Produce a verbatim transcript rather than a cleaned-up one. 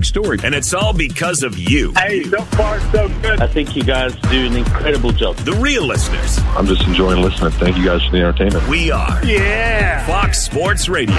story. And it's all because of you. Hey, so far, so good. I think you guys do an incredible job. The real listeners. I'm just enjoying listening. Thank you guys for the entertainment. We are. Yeah. Fox Sports Radio.